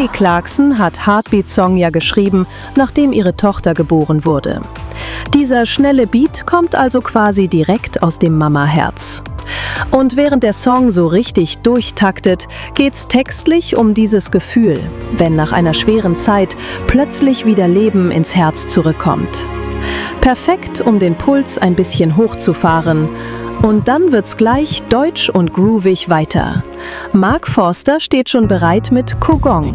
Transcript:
Kelly Clarkson hat Heartbeat Song ja geschrieben, nachdem ihre Tochter geboren wurde. Dieser schnelle Beat kommt also quasi direkt aus dem Mama-Herz. Und während der Song so richtig durchtaktet, geht's textlich um dieses Gefühl, wenn nach einer schweren Zeit plötzlich wieder Leben ins Herz zurückkommt. Perfekt, um den Puls ein bisschen hochzufahren. Und dann wird's gleich deutsch und groovig weiter. Mark Forster steht schon bereit mit Kogong.